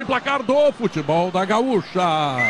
placar do futebol da Gaúcha.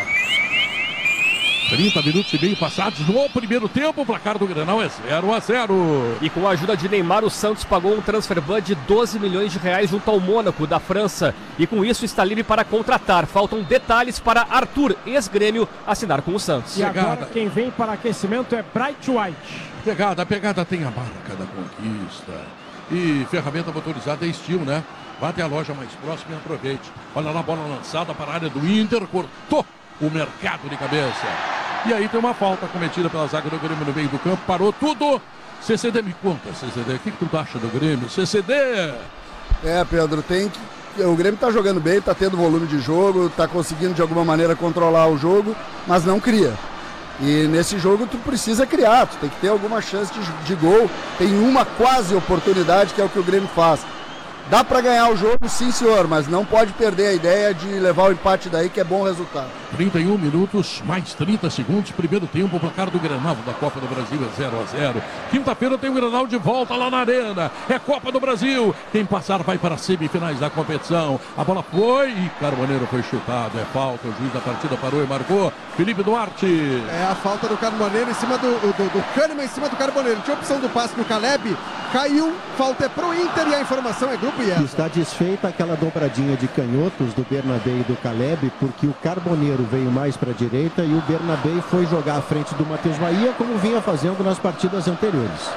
30 minutos e meio passados no primeiro tempo, o placar do Grenal é 0-0. E com a ajuda de Neymar, o Santos pagou um transfer ban de 12 milhões de reais junto ao Mônaco, da França. E com isso está livre para contratar. Faltam detalhes para Arthur, ex-Grêmio, assinar com o Santos. E agora quem vem para aquecimento é Bright White. A pegada tem a marca da conquista. E ferramenta motorizada é Steel, né? Vá até a loja mais próxima e aproveite. Olha lá a bola lançada para a área do Inter, cortou o mercado de cabeça. E aí tem uma falta cometida pela zaga do Grêmio no meio do campo, parou tudo. CCD, me conta, CCD, o que tu acha do Grêmio? CCD! Pedro, o Grêmio está jogando bem, está tendo volume de jogo, está conseguindo de alguma maneira controlar o jogo, mas não cria. E nesse jogo tu precisa criar, tu tem que ter alguma chance de gol. Tem uma quase oportunidade que é o que o Grêmio faz. Dá para ganhar o jogo, sim senhor, mas não pode perder a ideia de levar o empate daí, que é bom resultado. 31 minutos, mais 30 segundos, primeiro tempo, o placar do Grenal da Copa do Brasil é 0-0. Quinta-feira tem o Grenal de volta lá na Arena, é Copa do Brasil. Quem passar vai para as semifinais da competição. A bola foi e Carboneiro foi chutado, é falta, o juiz da partida parou e marcou. Felipe Duarte. É a falta do Carboneiro em cima do Kahneman, em cima do Carboneiro. Tinha opção do passe no Caleb, caiu, falta é pro Inter e a informação é Grupo IESA. Está desfeita aquela dobradinha de canhotos do Bernabé e do Caleb, porque o Carboneiro veio mais para a direita e o Bernabé foi jogar à frente do Matheus Bahia, como vinha fazendo nas partidas anteriores.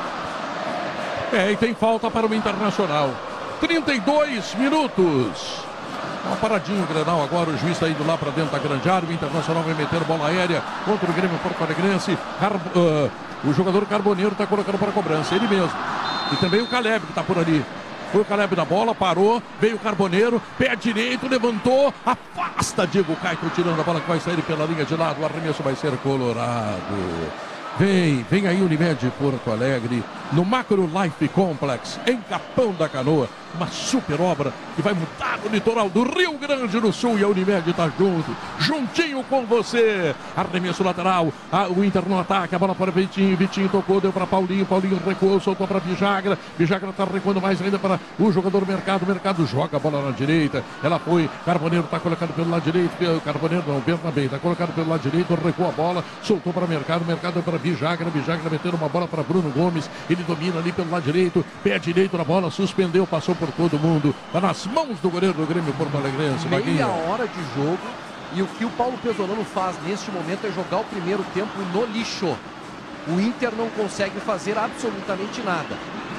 E tem falta para o Internacional. 32 minutos. Uma paradinha o Grenal agora, o juiz está indo lá para dentro da grande área, o Internacional vai meter bola aérea contra o Grêmio Porto Alegrense. O jogador Carboneiro está colocando para a cobrança, ele mesmo. E também o Caleb que está por ali. Foi o Caleb na bola, parou, veio o Carboneiro, pé direito, levantou, afasta Diego Caetano tirando a bola que vai sair pela linha de lado, o arremesso vai ser colorado. Vem aí Unimed Porto Alegre, no Macro Life Complex, em Capão da Canoa. Uma super obra que vai mudar o litoral do Rio Grande do Sul e a Unimed está juntinho com você. Arremesso lateral, o Inter no ataque, a bola para Vitinho, Vitinho tocou, deu para Paulinho, Paulinho recuou, soltou para Vijagra, Vijagra está recuando mais ainda para o jogador Mercado joga a bola na direita, ela foi, Carboneiro está colocado pelo lado direito, Carboneiro não, Bernabé está colocado pelo lado direito, recuou a bola, soltou para Mercado para Vijagra metendo uma bola para Bruno Gomes, ele domina ali pelo lado direito, pé direito na bola, suspendeu, passou por todo mundo, está nas mãos do goleiro do Grêmio Porto Alegrense. Meia hora de jogo e o que o Paulo Pesolano faz neste momento é jogar o primeiro tempo no lixo. O Inter não consegue fazer absolutamente nada.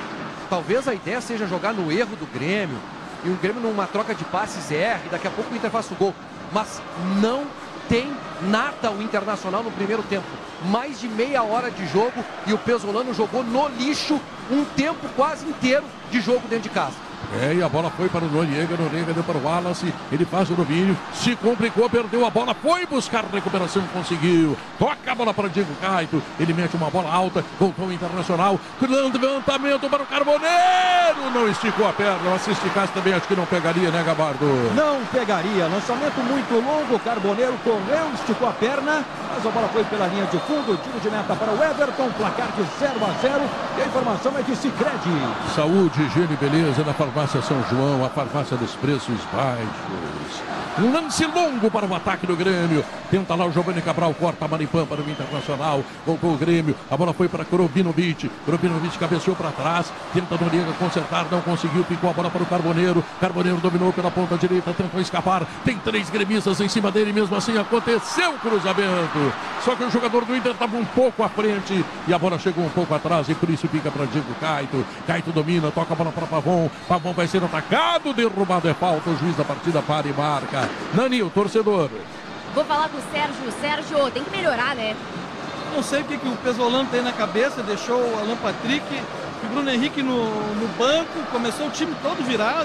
Talvez a ideia seja jogar no erro do Grêmio e o Grêmio numa troca de passes erre, daqui a pouco o Inter faz o gol, mas não tem nada o Internacional no primeiro tempo. Mais de meia hora de jogo e o Pesolano jogou no lixo um tempo quase inteiro de jogo dentro de casa. E a bola foi para o Noriega deu para o Wallace, ele faz o domínio, se complicou, perdeu a bola, foi buscar recuperação, conseguiu, toca a bola para o Diego Caetano, ele mete uma bola alta, voltou o Internacional, levantamento para o Carboneiro, não esticou a perna, mas se esticasse também acho que não pegaria, né, Gabardo? Não pegaria, lançamento muito longo, Carboneiro correu, esticou a perna, mas a bola foi pela linha de fundo, tiro de meta para o Everton, placar de 0-0, e a informação é de Sicredi. Saúde, higiene e beleza na farmácia São João, a farmácia dos preços baixos. Lance longo para o ataque do Grêmio. Tenta lá o Giovanni Cabral, corta a Maripã para o Internacional. Voltou o Grêmio, a bola foi para Krobinovic. Krobinovic cabeceou para trás. Tenta Noriega consertar, não conseguiu. Ficou a bola para o Carboneiro. Carboneiro dominou pela ponta direita, tentou escapar. Tem 3 gremistas em cima dele, mesmo assim aconteceu o cruzamento. Só que o jogador do Inter estava um pouco à frente e a bola chegou um pouco atrás e por isso fica para Diego Caetano. Caetano domina, toca a bola para Pavon. Pavon vai ser atacado, derrubado, é falta. O juiz da partida para e marca. Nani, o torcedor. Vou falar com o Sérgio. Sérgio, tem que melhorar, né? Não sei o que o Pesolano tem na cabeça, deixou o Alan Patrick, o Bruno Henrique no banco, começou o time todo virado.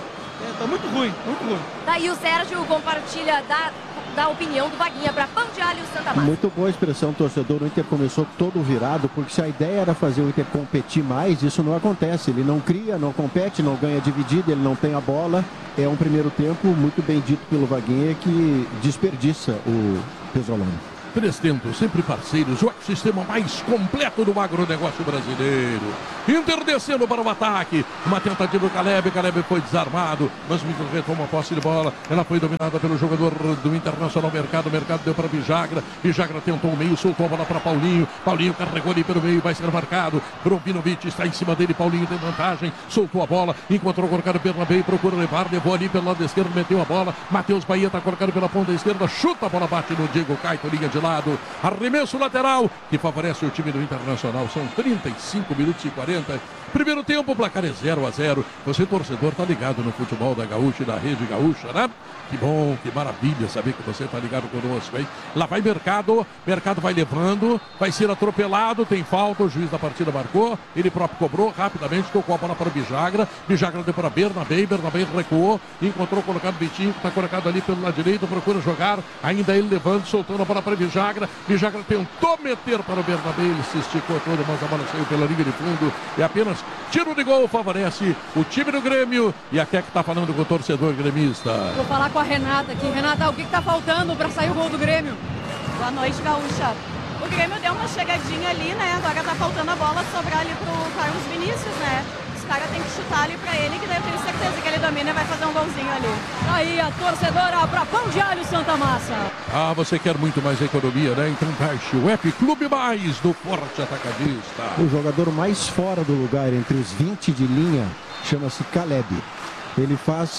Tá muito ruim, muito ruim. Tá, e o Sérgio compartilha da opinião do Vaguinha para Pão de Alho Santa Massa. Muito boa expressão, torcedor. O Inter começou todo virado, porque se a ideia era fazer o Inter competir mais, isso não acontece. Ele não cria, não compete, não ganha dividida, ele não tem a bola. É um primeiro tempo muito bem dito pelo Vaguinha que desperdiça o Pesolano. Três Tentos, sempre parceiros, o ecossistema mais completo do agronegócio brasileiro. Inter descendo para o ataque, uma tentativa do Caleb foi desarmado, mas o Inter retoma a posse de bola, ela foi dominada pelo jogador do Internacional Mercado deu para Vijagra tentou o meio, soltou a bola para Paulinho carregou ali pelo meio, vai ser marcado, Grobinovic está em cima dele, Paulinho tem vantagem, soltou a bola, encontrou colocado Bernabé, procura levar, levou ali pelo lado esquerdo, meteu a bola, Matheus Bahia está colocado pela ponta esquerda, chuta a bola, bate no Diego Caito, linha de lado, arremesso lateral, que favorece o time do Internacional, são 35 minutos e 40, primeiro tempo, o placar é 0-0, você torcedor tá ligado no futebol da Gaúcha e da Rede Gaúcha, né? Que bom, que maravilha saber que você tá ligado conosco, hein? Lá vai Mercado vai levando, vai ser atropelado, tem falta, o juiz da partida marcou, ele próprio cobrou, rapidamente tocou a bola para Vijagra deu para Bernabé recuou, encontrou colocado Vitinho, que está colocado ali pelo lado direito, procura jogar, ainda ele levando, soltando a bola para Vijagra tentou meter para o Bernabé, ele se esticou todo, mas a bola saiu pela linha de fundo, e apenas tiro de gol favorece o time do Grêmio, e aqui é que está falando com o torcedor gremista. Vou falar com a Renata aqui. Renata, o que está faltando para sair o gol do Grêmio? Boa noite, Gaúcha. O Grêmio deu uma chegadinha ali, né? Agora tá faltando a bola sobrar ali pro Carlos Vinícius, né? Os caras têm que chutar ali pra ele, que daí eu tenho certeza que ele domina e vai fazer um golzinho ali. Aí a torcedora pra Pão de Alho Santa Massa. Ah, você quer muito mais economia, né? Então baixe o app Clube Mais do Forte Atacadista. O jogador mais fora do lugar entre os 20 de linha chama-se Caleb. Ele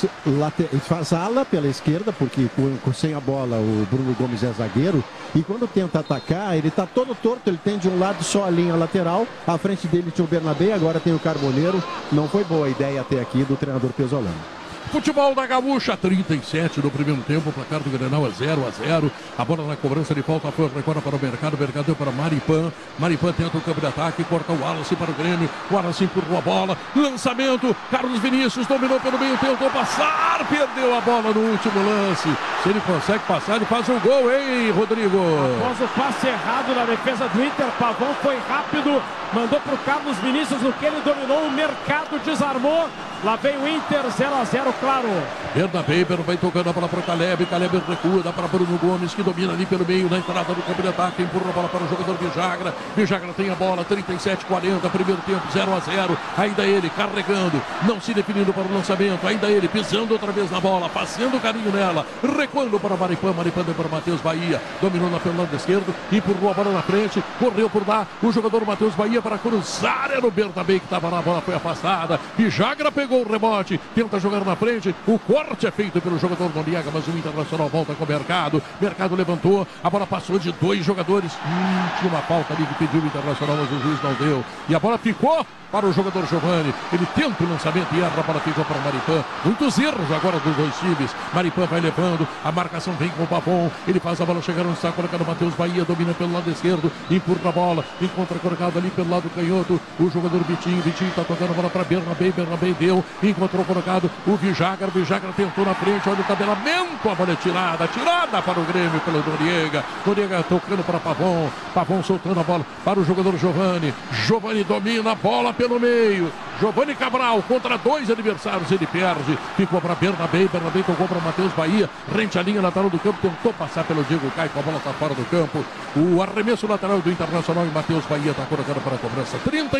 faz ala pela esquerda, porque sem a bola o Bruno Gomes é zagueiro. E quando tenta atacar, ele está todo torto. Ele tem de um lado só a linha lateral. À frente dele tinha o Bernabé, agora tem o Carboneiro. Não foi boa a ideia até aqui do treinador Pesolano. Futebol da Gaúcha, 37 no primeiro tempo, o placar do Grenal é 0-0. A bola na cobrança de falta foi recorda para o Mercado deu para Maripan tenta o campo de ataque, corta o Wallace para o Grêmio, o Wallace empurrou a bola, lançamento, Carlos Vinícius dominou pelo meio, tentou passar, perdeu a bola no último lance. Se ele consegue passar, ele faz um gol, hein, Rodrigo? Após o passe errado na defesa do Inter, Pavão foi rápido, mandou para o Carlos Vinícius, no que ele dominou, o Mercado desarmou. Lá vem o Inter, 0-0, claro. Bernabé tocando a bola para o Caleb recua, dá para Bruno Gomes, que domina ali pelo meio, na entrada do campo de ataque, empurra a bola para o jogador Vijagra tem a bola, 37-40, primeiro tempo, 0-0, ainda ele carregando, não se definindo para o lançamento, ainda ele pisando outra vez na bola, fazendo carinho nela, recuando para Maripan deu para Matheus Bahia, dominou pelo lado esquerdo, empurrou a bola na frente, correu por lá, o jogador Matheus Bahia para cruzar, era o Bernabé que estava na bola, foi afastada, Vijagra pegou o rebote, tenta jogar na frente, o corte é feito pelo jogador Noriega, mas o Internacional volta com o Mercado levantou, a bola passou de dois jogadores, tinha uma falta ali que pediu o Internacional, mas o juiz não deu, e a bola ficou para o jogador Giovani, ele tenta o lançamento e erra, a bola ficou para o Maripan, muitos erros agora dos dois times, Maripan vai levando, a marcação vem com o Pavon, ele faz a bola chegar onde está colocado o Matheus Bahia, domina pelo lado esquerdo, empurra a bola, encontra colocado ali pelo lado canhoto, o jogador Vitinho está tocando a bola para Bernabé deu, encontrou colocado o Vijagra tentou na frente, olha o tabelamento, a bola é tirada para o Grêmio pelo Noriega tocando para Pavon soltando a bola para o jogador Giovani domina a bola pelo meio, Giovani Cabral contra dois adversários, ele perde, ficou para Bernabé tocou para Matheus Bahia, rente à linha lateral do campo, tentou passar pelo Diego Caio, a bola está fora do campo, o arremesso lateral do Internacional e Matheus Bahia está colocando para a cobrança,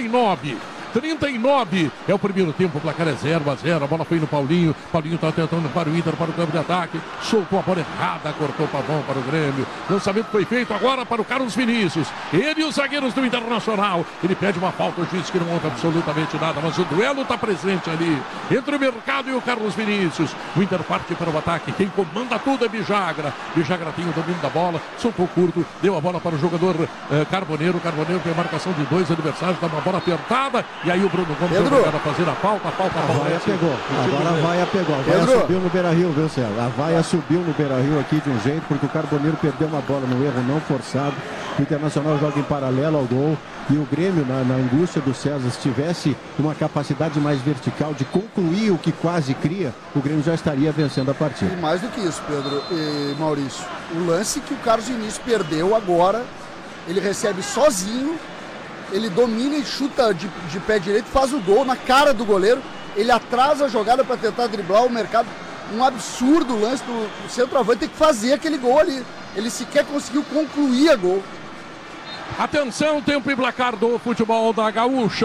39 é o primeiro tempo, o placar é 0-0, a bola foi no Paulinho está tentando para o Inter, para o campo de ataque, soltou a bola errada, cortou o Pavão para o Grêmio, lançamento foi feito agora para o Carlos Vinícius, ele e os zagueiros do Internacional, ele pede uma falta, o juiz que não houve absolutamente nada, mas o duelo está presente ali, entre o Mercado e o Carlos Vinícius, o Inter parte para o ataque, quem comanda tudo é Vijagra tem o domínio da bola, soltou curto, deu a bola para o jogador Carboneiro tem a marcação de dois adversários, dá uma bola apertada, e aí o Bruno Gomes vai fazer a falta. A vaia pegou. Agora a vaia pegou. A vaia subiu no Beira-Rio, viu, César? A vaia subiu no Beira-Rio aqui de um jeito, porque o Carboneiro perdeu uma bola no erro não forçado. O Internacional joga em paralelo ao gol. E o Grêmio, na angústia do César, se tivesse uma capacidade mais vertical de concluir o que quase cria, o Grêmio já estaria vencendo a partida. E mais do que isso, Pedro e Maurício, o lance que o Carlos Vinícius perdeu agora, ele recebe sozinho, ele domina e chuta de pé direito, faz o gol na cara do goleiro, ele atrasa a jogada para tentar driblar o Mercado, um absurdo o lance do centroavante, tem que fazer aquele gol ali. Ele sequer conseguiu concluir a gol. Atenção, tempo e placar do futebol da Gaúcha.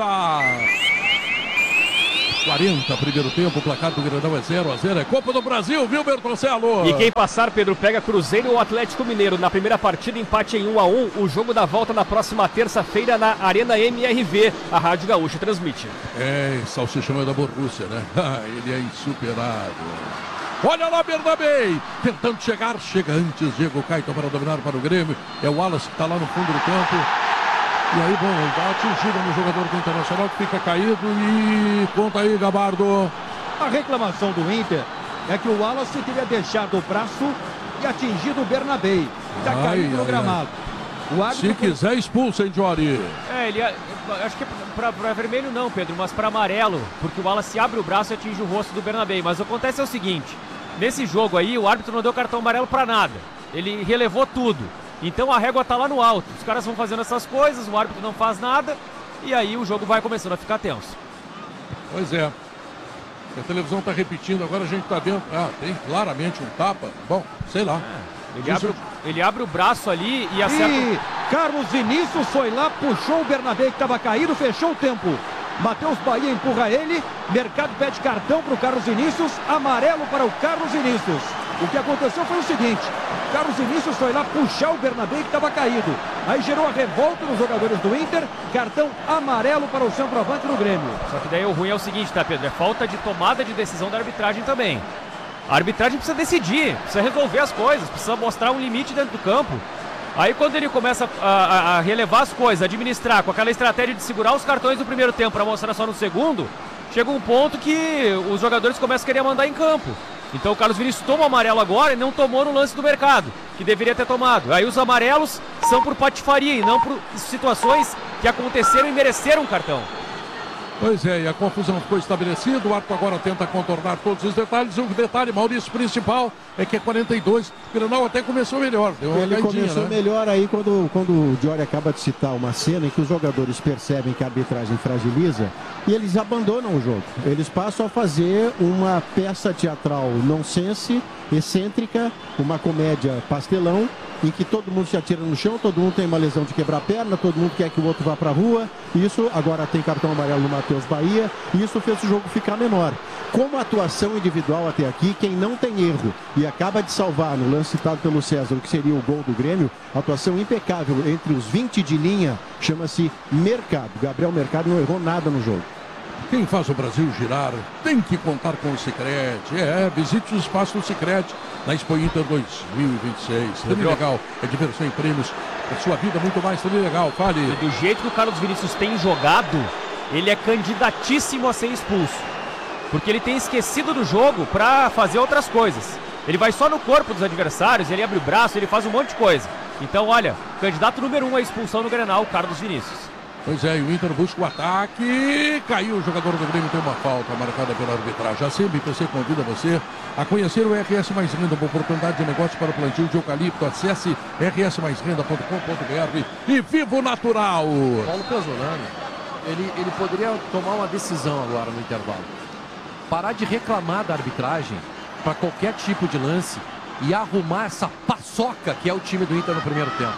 40, primeiro tempo, o placar do Grenal é 0-0, é Copa do Brasil, viu, Bertoncello? E quem passar, Pedro, pega Cruzeiro ou Atlético Mineiro. Na primeira partida, empate em 1-1, o jogo da volta na próxima terça-feira na Arena MRV, a Rádio Gaúcha transmite. É, salsichão é da Borussia, né? Ele é insuperável. Olha lá, Bernabei, tentando chegar, chega antes, Diego Caetano para dominar para o Grêmio, é o Wallace que está lá no fundo do campo. E aí, bom, dá atingida no jogador do Internacional que fica caído e conta aí, Gabardo. A reclamação do Inter é que o Wallace teria deixado o braço e atingido o Bernabei. Está caído no gramado. Se quiser, expulsa, hein, Jory? Ele acho que para vermelho não, Pedro, mas para amarelo, porque o Wallace abre o braço e atinge o rosto do Bernabei. Mas acontece é o seguinte, nesse jogo aí, o árbitro não deu cartão amarelo para nada. Ele relevou tudo. Então a régua tá lá no alto. Os caras vão fazendo essas coisas, o árbitro não faz nada e aí o jogo vai começando a ficar tenso. Pois é. A televisão tá repetindo, agora a gente tá dentro. Ah, tem claramente um tapa. Bom, sei lá. Ele abre o braço ali e acerta. E Carlos Vinícius foi lá, puxou o Bernabei que estava caído, fechou o tempo. Matheus Bahia empurra ele, Mercado pede cartão para o Carlos Vinícius, amarelo para o Carlos Vinícius. O que aconteceu foi o seguinte, Carlos Vinícius foi lá puxar o Bernabei que estava caído. Aí gerou a revolta nos jogadores do Inter, cartão amarelo para o centroavante do Grêmio. Só que daí o ruim é o seguinte, tá, Pedro? É falta de tomada de decisão da arbitragem também. A arbitragem precisa decidir, precisa resolver as coisas, precisa mostrar um limite dentro do campo. Aí quando ele começa a relevar as coisas, administrar com aquela estratégia de segurar os cartões do primeiro tempo para mostrar só no segundo, chega um ponto que os jogadores começam a querer mandar em campo. Então o Carlos Vinícius toma o amarelo agora e não tomou no lance do Mercado, que deveria ter tomado. Aí os amarelos são por patifaria e não por situações que aconteceram e mereceram um cartão. Pois é, e a confusão ficou estabelecida, o árbitro agora tenta contornar todos os detalhes. O detalhe, Maurício, principal é que é 42, o Grenal até começou melhor. Ele começou melhor aí quando o Jory acaba de citar uma cena em que os jogadores percebem que a arbitragem fragiliza e eles abandonam o jogo. Eles passam a fazer uma peça teatral nonsense, excêntrica, uma comédia pastelão, em que todo mundo se atira no chão, todo mundo tem uma lesão de quebrar a perna, todo mundo quer que o outro vá para a rua. Isso agora tem cartão amarelo no Matheus Bahia, e isso fez o jogo ficar menor. Como atuação individual até aqui, quem não tem erro e acaba de salvar no lance citado pelo César, o que seria o gol do Grêmio, atuação impecável entre os 20 de linha, chama-se Mercado. Gabriel Mercado não errou nada no jogo. Quem faz o Brasil girar tem que contar com o Sicredi. Visite o espaço do Sicredi na Expo Inter 2026. Também legal, é diversão em prêmios. A sua vida muito mais também legal. Fale. E do jeito que o Carlos Vinícius tem jogado, ele é candidatíssimo a ser expulso. Porque ele tem esquecido do jogo para fazer outras coisas. Ele vai só no corpo dos adversários, ele abre o braço, ele faz um monte de coisa. Então, olha, candidato número 1 à expulsão no Grenal, Carlos Vinícius. Pois é, e o Inter busca o ataque. Caiu o jogador do Grêmio, tem uma falta marcada pela arbitragem. A CMPC convida você a conhecer o RS Mais Renda, uma oportunidade de negócio para o plantio de eucalipto. Acesse rsmaisrenda.com.br e viva o natural. Paulo Pesolano, ele poderia tomar uma decisão agora no intervalo. Parar de reclamar da arbitragem para qualquer tipo de lance e arrumar essa paçoca que é o time do Inter no primeiro tempo.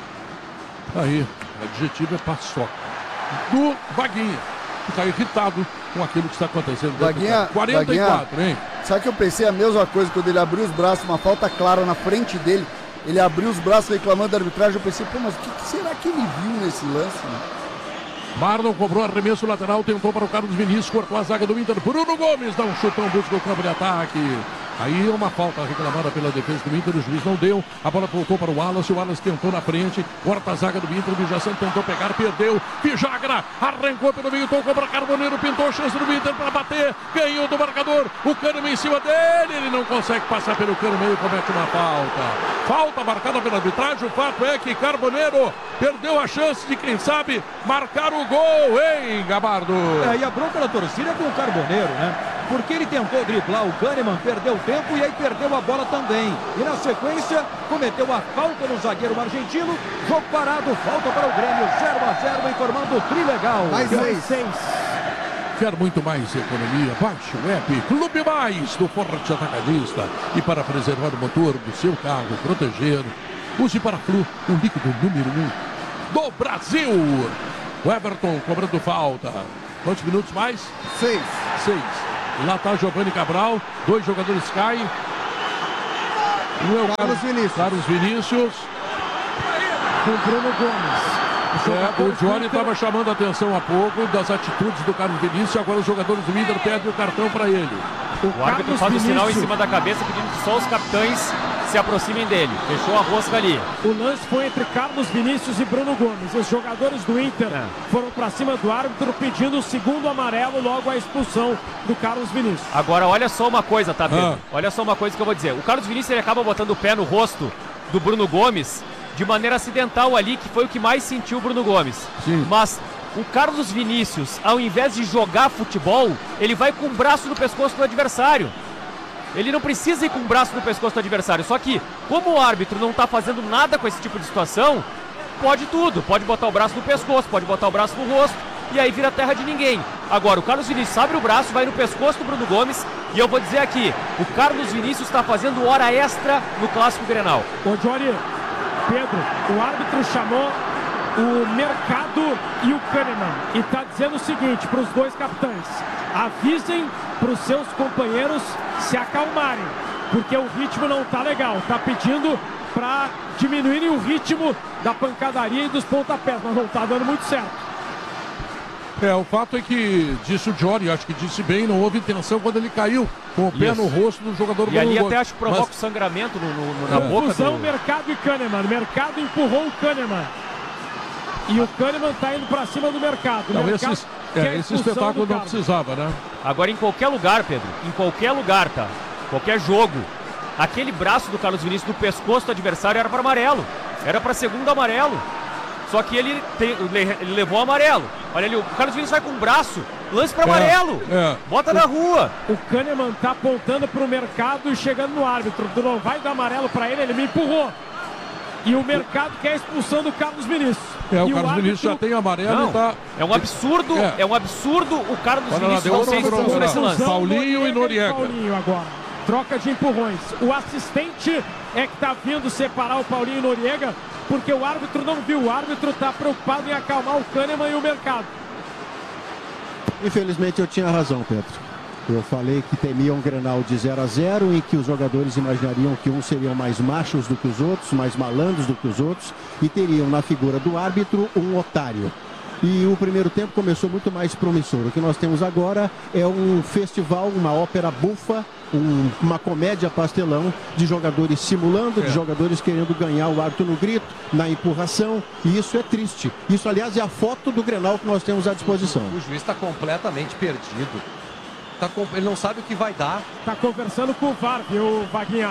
Aí, o adjetivo é paçoca. Do Vaguinha, que está irritado com aquilo que está acontecendo. Vaguinha, 44, hein? Sabe que eu pensei a mesma coisa quando ele abriu os braços, uma falta clara na frente dele. Ele abriu os braços reclamando da arbitragem. Eu pensei, pô, mas o que será que ele viu nesse lance, né? Marlon cobrou arremesso lateral, tentou para o Carlos Vinícius, cortou a zaga do Inter. Bruno Gomes dá um chutão, busca o campo de ataque. Aí uma falta reclamada pela defesa do Inter, o juiz não deu. A bola voltou para o Wallace tentou na frente, corta a zaga do Inter, o Vijaçante tentou pegar, perdeu. Vijagra arrancou pelo meio, tocou para Carboneiro, pintou a chance do Inter para bater, ganhou do marcador. O Kahneman em cima dele, ele não consegue passar pelo Kahneman e comete uma falta. Falta marcada pela arbitragem, o fato é que Carboneiro perdeu a chance de, quem sabe, marcar o gol, hein, Gabardo? E a bronca da torcida é com o Carboneiro, né? Porque ele tentou driblar o Kahneman, perdeu tempo e aí perdeu a bola também. E na sequência, cometeu a falta no zagueiro argentino. Jogo parado, falta para o Grêmio, 0-0, informando o Trilegal. Mais 6. Quer muito mais economia? Baixe o app Clube Mais do Forte Atacadista. E para preservar o motor do seu carro, proteger, use Paraflu, o líquido número 1 do Brasil. O Everton cobrando falta. Quantos minutos mais? 6. Lá está Giovanni Cabral. 2 jogadores caem. Um é o Carlos Vinícius. Com o Bruno Gomes. O Johnny estava chamando a atenção há pouco das atitudes do Carlos Vinícius. Agora os jogadores do Inter pedem o cartão para ele. O árbitro faz o sinal em cima da cabeça pedindo que só os capitães se aproximem dele. Fechou a rosca ali. O lance foi entre Carlos Vinícius e Bruno Gomes. Os jogadores do Inter foram para cima do árbitro pedindo o segundo amarelo, logo a expulsão do Carlos Vinícius. Agora olha só uma coisa, tá, Pedro? Olha só uma coisa que eu vou dizer. O Carlos Vinícius ele acaba botando o pé no rosto do Bruno Gomes de maneira acidental ali, que foi o que mais sentiu o Bruno Gomes. Sim. Mas o Carlos Vinícius, ao invés de jogar futebol, ele vai com o braço no pescoço do adversário. Ele não precisa ir com o braço no pescoço do adversário. Só que, como o árbitro não está fazendo nada com esse tipo de situação, pode tudo. Pode botar o braço no pescoço, pode botar o braço no rosto, e aí vira terra de ninguém. Agora, o Carlos Vinícius abre o braço, vai no pescoço do Bruno Gomes, e eu vou dizer aqui, o Carlos Vinícius está fazendo hora extra no Clássico Grenal. Ô, Johnny, Pedro, o árbitro chamou o Mercado e o Kahneman e está dizendo o seguinte para os dois capitães: avisem para os seus companheiros se acalmarem, porque o ritmo não está legal. Está pedindo para diminuírem o ritmo da pancadaria e dos pontapés, mas não está dando muito certo. O fato é que, disse o Johnny, acho que disse bem, não houve intenção quando ele caiu com o pé no rosto do jogador. E ali até acho que provoca o sangramento na boca do... Mercado e Kahneman. Mercado empurrou o Kahneman. E o Kahneman está indo para cima do Mercado. Então, esse espetáculo não precisava, né? Agora, em qualquer lugar, Pedro, em qualquer lugar, tá? Qualquer jogo, aquele braço do Carlos Vinícius no pescoço do adversário era para amarelo. Era para segundo amarelo. Só que ele levou o amarelo. Olha ali, o Carlos Vinícius vai com o braço, lance para amarelo. Bota na rua. O Kahneman tá apontando para o Mercado e chegando no árbitro. Tu não vai dar amarelo para ele me empurrou. E o Mercado quer a expulsão do Carlos Vinícius. O Carlos Vinícius já tem amarelo e tá... É um absurdo, é um absurdo o Carlos Vinícius não ser expulso nesse lance. Paulinho e Noriega. Paulinho agora. Troca de empurrões. O assistente é que está vindo separar o Paulinho e Noriega, porque o árbitro não viu. O árbitro está preocupado em acalmar o Kahneman e o Mercado. Infelizmente eu tinha razão, Pedro. Eu falei que temia um Grenal de 0-0, em que os jogadores imaginariam que uns seriam mais machos do que os outros, mais malandros do que os outros, e teriam na figura do árbitro um otário. E o primeiro tempo começou muito mais promissor. O que nós temos agora é um festival, uma ópera bufa, uma comédia pastelão de jogadores simulando, de jogadores querendo ganhar o árbitro no grito, na empurração, e isso é triste. Isso, aliás, é a foto do Grenal que nós temos à disposição. O juiz está completamente perdido. Ele não sabe o que vai dar. Está conversando com o VAR, viu, Vaguinha?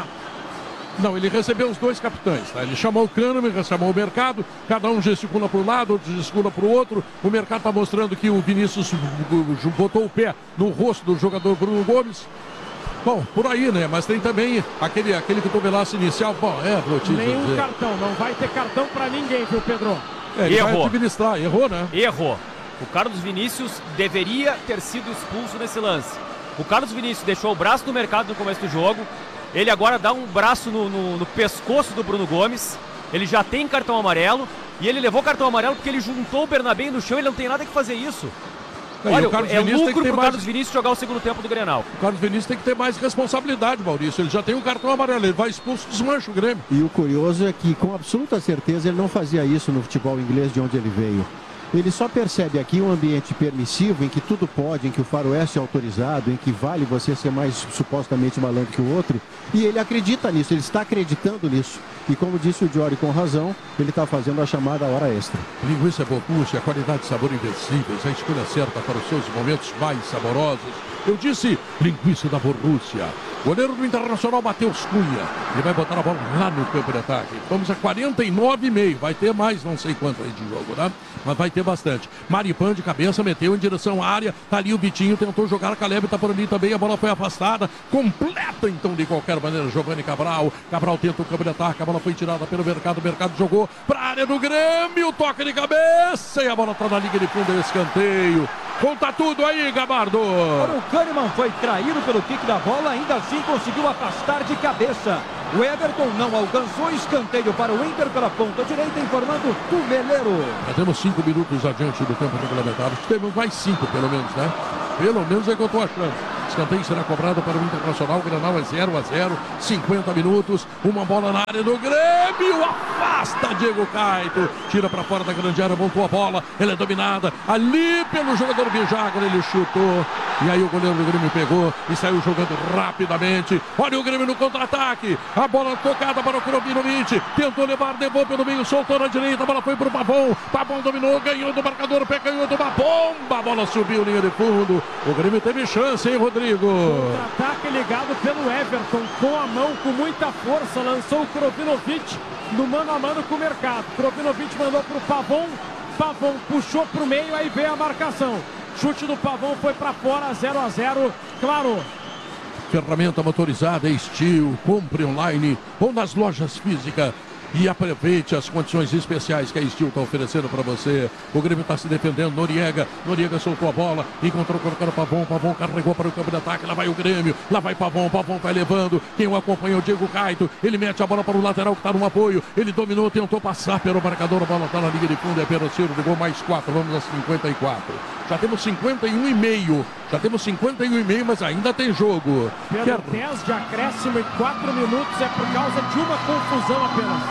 Não, ele recebeu os dois capitães, tá? Ele chamou o Kahneman, chamou o Mercado, cada um gesticula para um lado, outro gesticula para o outro. O Mercado está mostrando que o Vinícius botou o pé no rosto do jogador Bruno Gomes. Bom, por aí, né? Mas tem também aquele cotovelaço inicial. Bom, nenhum cartão, não vai ter cartão para ninguém, viu, Pedro? Ele vai administrar, errou, né? Errou. O Carlos Vinícius deveria ter sido expulso nesse lance. O Carlos Vinícius deixou o braço do Mercado no começo do jogo. Ele agora dá um braço no pescoço do Bruno Gomes. Ele já tem cartão amarelo. E ele levou cartão amarelo porque ele juntou o Bernabé no chão. Ele não tem nada que fazer isso. Olha, é lucro pro Carlos Vinícius jogar o segundo tempo do Grenal. O Carlos Vinícius tem que ter mais responsabilidade, Maurício. Ele já tem um cartão amarelo, ele vai expulso, desmancha o Grêmio. E o curioso é que, com absoluta certeza, ele não fazia isso no futebol inglês de onde ele veio. Ele só percebe aqui um ambiente permissivo, em que tudo pode, em que o faroeste é autorizado, em que vale você ser mais supostamente malandro que o outro. E ele acredita nisso, ele está acreditando nisso. E como disse o Jory com razão, ele está fazendo a chamada hora extra. Linguiça Bocucci, a qualidade e sabor invencíveis, a escolha certa para os seus momentos mais saborosos. Eu disse linguiça da Borussia. Goleiro do Internacional, Matheus Cunha. Ele vai botar a bola lá no campo de ataque. Vamos a 49,5. Vai ter mais, não sei quanto aí de jogo, né? Mas vai ter bastante. Maripan de cabeça, meteu em direção à área. Tá ali o Vitinho, tentou jogar. A Caleb tá por ali também. A bola foi afastada. Completa, então, de qualquer maneira, Giovanni Cabral. Cabral tenta o campo de ataque. A bola foi tirada pelo Mercado. O Mercado jogou para a área do Grêmio. Toca de cabeça. E a bola tá na linha de fundo. Escanteio. Conta tudo aí, Gabardo. O Kahneman foi traído pelo kick da bola, ainda assim conseguiu afastar de cabeça. O Everton não alcançou, escanteio para o Inter pela ponta direita, informando Tumeleiro. Já temos 5 minutos adiante do tempo regulamentar. Temos mais 5, pelo menos, né? Pelo menos é que eu tô achando. Escanteio será cobrado para o Internacional. Grenal é 0-0, 50 minutos. Uma bola na área do Grêmio. Afasta Diego Caito. Tira para fora da grande área, montou a bola. Ela é dominada ali pelo jogador Bijagra. Ele chutou. E aí o goleiro do Grêmio pegou e saiu jogando rapidamente. Olha o Grêmio no contra-ataque. A bola tocada para o Krobinovic. Tentou levar, levou pelo meio, soltou na direita. A bola foi para o Pavão. Pavão dominou, ganhou do marcador. Pé canhoto, uma bomba. A bola subiu, linha de fundo. O Grêmio teve chance, hein, Rodrigo? Contra-ataque ligado pelo Everton. Com a mão, com muita força. Lançou o Krobinovic no mano a mano com o Mercado. Krobinovic mandou para o Pavão. Pavão puxou para o meio, aí veio a marcação. Chute do Pavão foi para fora, 0-0, claro. Ferramenta motorizada Steel, compre online ou nas lojas físicas e aproveite as condições especiais que a Steel está oferecendo para você. O Grêmio está se defendendo, Noriega soltou a bola, encontrou colocando o Pavão carregou para o campo de ataque, lá vai o Grêmio, lá vai Pavão vai levando, quem o acompanha é o Diego Caito, ele mete a bola para o lateral que está no apoio, ele dominou, tentou passar pelo marcador, a bola está na linha de fundo, é pelo Ciro, ligou mais 4, vamos a 54. Já temos 51,5. Já temos 51,5, mas ainda tem jogo. Pelo 10 de acréscimo e 4 minutos é por causa de uma confusão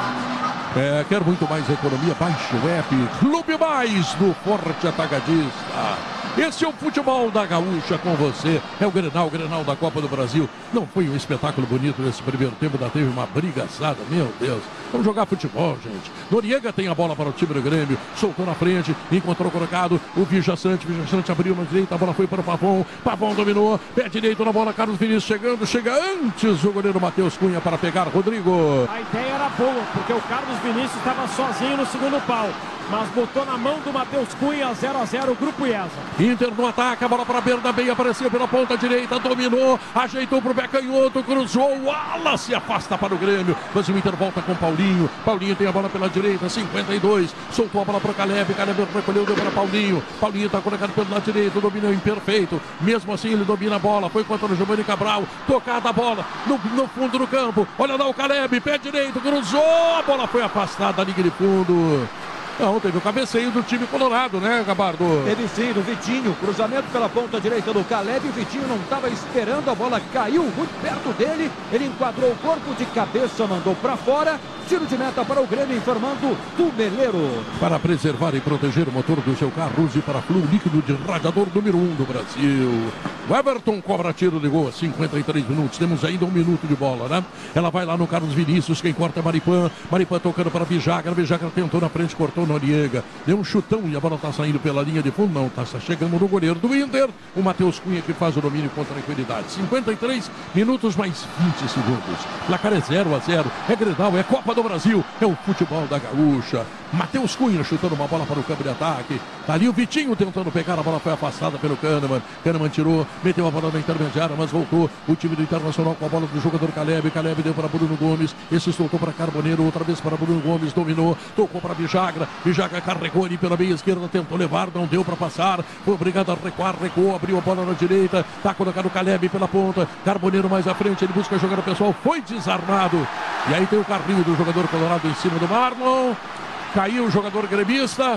apenas. Quer muito mais economia? Baixe o app Clube Mais do Forte Atacadista. Esse é o futebol da Gaúcha com você. É o Grenal da Copa do Brasil. Não foi um espetáculo bonito nesse primeiro tempo, ainda teve uma brigaçada, meu Deus. Vamos jogar futebol, gente. Noriega tem a bola para o time do Grêmio, soltou na frente, encontrou colocado o Vijaçante abriu na direita, a bola foi para o Pavão dominou, pé direito na bola, Carlos Vinícius chega antes o goleiro Matheus Cunha para pegar, Rodrigo. A ideia era boa, porque o Carlos Vinícius estava sozinho no segundo pau, mas botou na mão do Matheus Cunha, 0-0, o Grupo IESA. Inter no ataque, a bola para Bernabé, apareceu pela ponta direita, dominou, ajeitou para o pé canhoto, cruzou, o ala se afasta para o Grêmio, mas o Inter volta com Paulinho tem a bola pela direita, 52, soltou a bola para o Caleb recolheu, deu para Paulinho está colocado pelo lado direito, domínio imperfeito, mesmo assim ele domina a bola, foi contra o Giovanni Cabral, tocada a bola no fundo do campo, olha lá o Caleb, pé direito, cruzou, a bola foi afastada da linha de fundo. Não, teve o cabeceio do time colorado, né, Gabardo? Teve sim, do Vitinho. Cruzamento pela ponta direita do Caleb. O Vitinho não estava esperando, a bola caiu muito perto dele. Ele enquadrou o corpo de cabeça, mandou para fora. Tiro de meta para o Grêmio, informando Tumeleiro. Para preservar e proteger o motor do seu carro, use para Flu, líquido de radiador número 1 do Brasil. O Everton cobra tiro de gol a 53 minutos. Temos ainda 1 minuto de bola, né? Ela vai lá no Carlos Vinícius, quem corta é Maripan tocando para Vijagra tentou na frente, cortou Noriega, deu um chutão e a bola está saindo pela linha de fundo, não, está chegando no goleiro do Inter, o Matheus Cunha que faz o domínio com tranquilidade. 53 minutos mais 20 segundos. Placar é 0-0, é Grenal, é Copa do Brasil, é o futebol da Gaúcha. Matheus Cunha chutando uma bola para o campo de ataque. Tá ali o Vitinho tentando pegar, a bola foi afastada pelo Kahneman tirou, meteu a bola na intermediária, mas voltou o time do Internacional com a bola do jogador Caleb deu para Bruno Gomes, esse soltou para Carboneiro, outra vez para Bruno Gomes, dominou, tocou para Vijagra carregou ali pela meia esquerda, tentou levar, não deu para passar, foi obrigado a recuar, recuou, abriu a bola na direita, tá colocado o Caleb pela ponta, Carboneiro mais à frente, ele busca a jogada pessoal, foi desarmado, e aí tem o carrinho do jogador colorado em cima do Marlon, caiu o jogador gremista,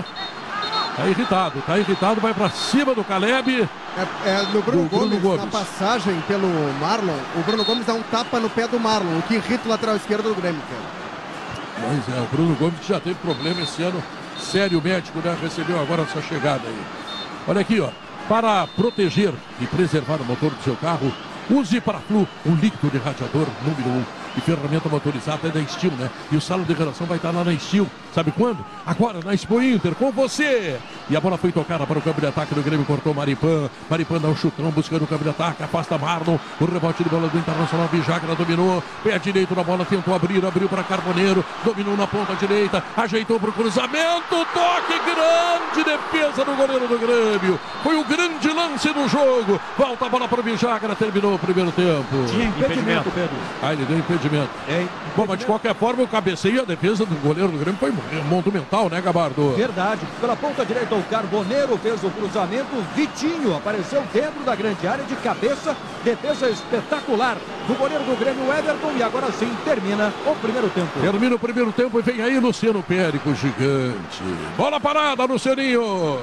tá irritado, vai para cima do Caleb. No Bruno Gomes, na passagem pelo Marlon, o Bruno Gomes dá um tapa no pé do Marlon, o que irrita o lateral esquerdo do Grêmio, Mas o Bruno Gomes que já teve problema esse ano, sério médico, né? Recebeu agora essa chegada aí. Olha aqui, ó, para proteger e preservar o motor do seu carro, use para Flu um líquido de radiador número 1. E ferramenta motorizada é da Steel, né? E o salão de relação vai estar lá na Steel. Sabe quando? Agora na Expo Inter, com você. E a bola foi tocada para o campo de ataque do Grêmio, cortou Maripan dá um chutão, buscando o campo de ataque, afasta Marlon, o rebote de bola do Internacional, Vijagra dominou, pé direito na bola, tentou abriu para Carboneiro, dominou na ponta direita, ajeitou para o cruzamento, toque, grande defesa do goleiro do Grêmio. Foi o grande lance do jogo. Volta a bola para o Vijagra, terminou o primeiro tempo. Tinha impedimento, Pedro. Ele deu impedimento. impedimento. Bom, mas de qualquer forma, o cabeceio e a defesa do goleiro do Grêmio foi monumental, né, Gabardo? Verdade. Pela ponta direita, o Carboneiro fez o cruzamento. Vitinho apareceu dentro da grande área de cabeça. Defesa espetacular do goleiro do Grêmio, Everton. E agora sim termina o primeiro tempo. Termina o primeiro tempo e vem aí Luciano Périco, gigante. Bola parada, Lucianinho.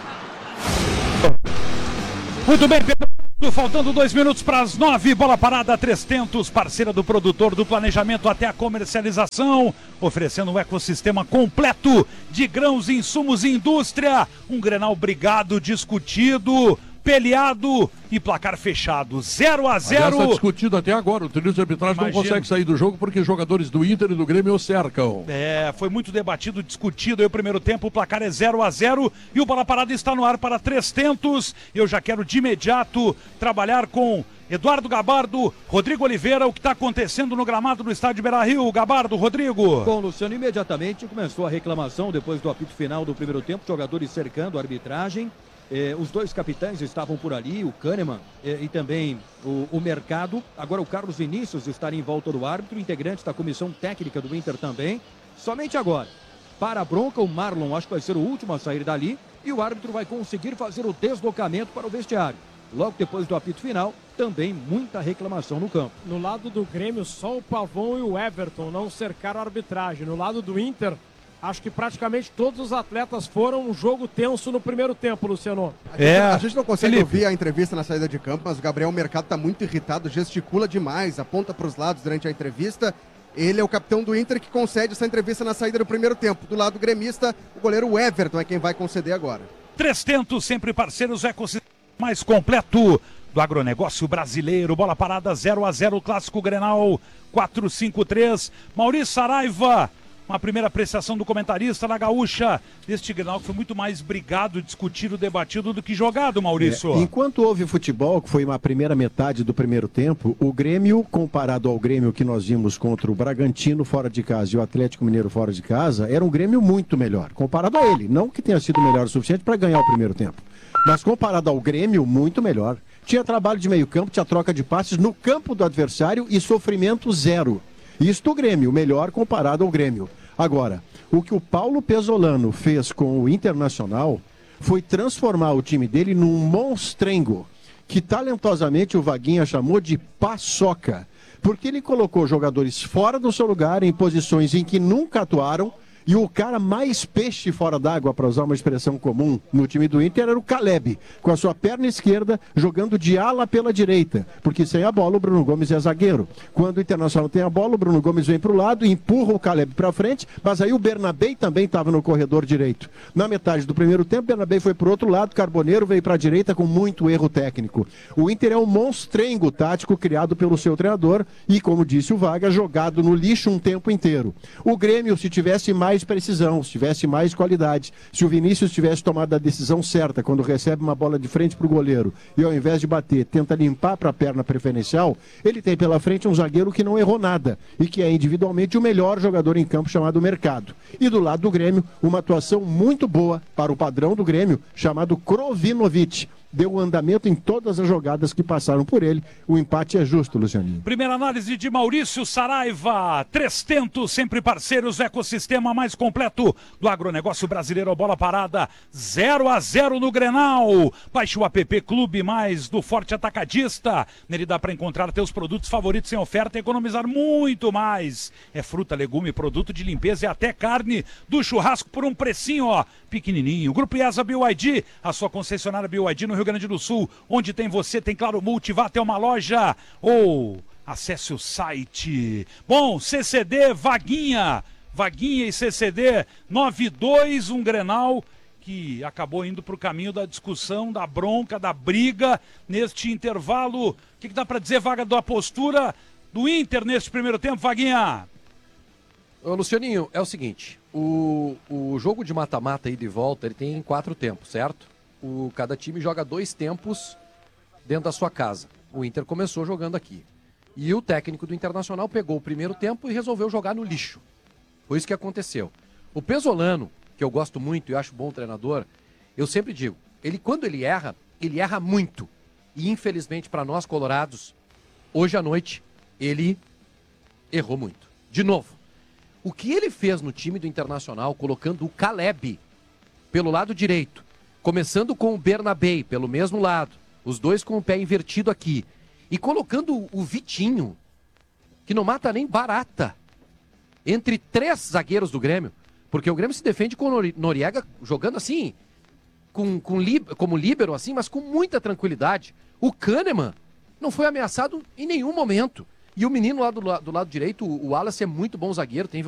Muito bem, Pedro. Faltando 2 minutos para as 9, bola parada 300, parceira do produtor, do planejamento até a comercialização, oferecendo um ecossistema completo de grãos, insumos e indústria. Um Grenal brigado, discutido, peleado e placar fechado, 0-0. Está discutido até agora, o trio de arbitragem não consegue sair do jogo porque os jogadores do Inter e do Grêmio o cercam. Foi muito debatido, discutido aí o primeiro tempo, o placar é 0-0 e o Bola Parada está no ar para 300. Eu já quero de imediato trabalhar com Eduardo Gabardo, Rodrigo Oliveira, o que está acontecendo no gramado do estádio Beira-Rio. Gabardo, Rodrigo. Bom, Luciano, imediatamente começou a reclamação depois do apito final do primeiro tempo, jogadores cercando a arbitragem. Os dois capitães estavam por ali, o Kahneman e também o Mercado. Agora o Carlos Vinícius está em volta do árbitro, integrantes da comissão técnica do Inter também. Somente agora, para a bronca, o Marlon acho que vai ser o último a sair dali e o árbitro vai conseguir fazer o deslocamento para o vestiário. Logo depois do apito final, também muita reclamação no campo. No lado do Grêmio, só o Pavão e o Everton não cercaram a arbitragem. No lado do Inter, acho que praticamente todos os atletas foram um jogo tenso no primeiro tempo, Luciano. A gente não consegue ouvir a entrevista na saída de campo, mas o Gabriel Mercado está muito irritado, gesticula demais, aponta para os lados durante a entrevista. Ele é o capitão do Inter que concede essa entrevista na saída do primeiro tempo. Do lado gremista, o goleiro Everton é quem vai conceder agora. 300, sempre parceiros, ecossistema mais completo do agronegócio brasileiro. Bola parada 0-0, clássico Grenal 4-5-3. Maurício Saraiva, uma primeira apreciação do comentarista na Gaúcha deste Grenal que foi muito mais brigado, discutido, debatido do que jogado, Maurício. Enquanto houve futebol, que foi uma primeira metade do primeiro tempo, o Grêmio, comparado ao Grêmio que nós vimos contra o Bragantino fora de casa e o Atlético Mineiro fora de casa, era um Grêmio muito melhor, comparado a ele. Não que tenha sido melhor o suficiente para ganhar o primeiro tempo, mas comparado ao Grêmio, muito melhor. Tinha trabalho de meio campo, tinha troca de passes no campo do adversário e sofrimento zero. Isto o Grêmio, melhor comparado ao Grêmio. Agora, o que o Paulo Pesolano fez com o Internacional foi transformar o time dele num monstrengo, que talentosamente o Vaguinha chamou de paçoca, porque ele colocou jogadores fora do seu lugar, em posições em que nunca atuaram, e o cara mais peixe fora d'água, para usar uma expressão comum no time do Inter, era o Caleb, com a sua perna esquerda jogando de ala pela direita, porque sem a bola o Bruno Gomes é zagueiro. Quando o Internacional tem a bola, o Bruno Gomes vem para o lado e empurra o Caleb para frente, mas aí o Bernabé também estava no corredor direito. Na metade do primeiro tempo, o Bernabé foi para o outro lado, Carboneiro veio para a direita com muito erro técnico. O Inter é um monstrengo tático criado pelo seu treinador e, como disse o Vaga, jogado no lixo um tempo inteiro. O Grêmio, se tivesse mais precisão, se tivesse mais qualidade, se o Vinícius tivesse tomado a decisão certa quando recebe uma bola de frente para o goleiro e ao invés de bater, tenta limpar para a perna preferencial, ele tem pela frente um zagueiro que não errou nada e que é individualmente o melhor jogador em campo, chamado Mercado. E do lado do Grêmio, uma atuação muito boa para o padrão do Grêmio, chamado Krovinovic. Deu andamento em todas as jogadas que passaram por ele. O empate é justo, Lucianinho. Primeira análise de Maurício Saraiva. 300, sempre parceiros, ecossistema mais completo do agronegócio brasileiro. Bola parada 0-0 no Grenal. Baixe o app Clube Mais do Forte Atacadista. Nele dá para encontrar teus produtos favoritos em oferta e economizar muito mais. É fruta, legume, produto de limpeza e até carne do churrasco por um precinho, ó, pequenininho. Grupo IESA BYD, a sua concessionária BYD no Rio Grande do Sul, onde tem você, tem Claro Multi, vá até uma loja ou acesse o site. Bom, CCD, Vaguinha e CCD 9-2, um Grenal que acabou indo para o caminho da discussão, da bronca, da briga neste intervalo. O que dá para dizer, Vaga, da postura do Inter neste primeiro tempo, Vaguinha? Ô, Lucianinho, é o seguinte, o jogo de mata-mata aí de volta, ele tem 4 tempos, certo? Cada time joga 2 tempos dentro da sua casa. O Inter começou jogando aqui. E o técnico do Internacional pegou o primeiro tempo e resolveu jogar no lixo. Foi isso que aconteceu. O Pesolano, que eu gosto muito e acho bom treinador, eu sempre digo, quando ele erra muito. E infelizmente para nós colorados, hoje à noite, ele errou muito. De novo, o que ele fez no time do Internacional, colocando o Caleb pelo lado direito, começando com o Bernabé pelo mesmo lado, os dois com o pé invertido aqui, e colocando o Vitinho, que não mata nem barata, entre 3 zagueiros do Grêmio, porque o Grêmio se defende com o Noriega jogando assim, como líbero, assim, mas com muita tranquilidade. O Kahneman não foi ameaçado em nenhum momento. E o menino lá do lado direito, o Wallace, é muito bom zagueiro, tem